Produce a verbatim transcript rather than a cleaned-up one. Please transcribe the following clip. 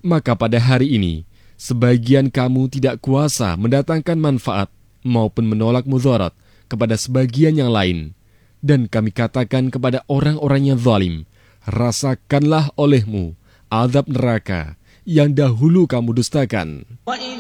Maka pada hari ini, sebagian kamu tidak kuasa mendatangkan manfaat maupun menolak mudarat kepada sebagian yang lain. Dan kami katakan kepada orang-orang yang zalim, rasakanlah olehmu azab neraka yang dahulu kamu dustakan.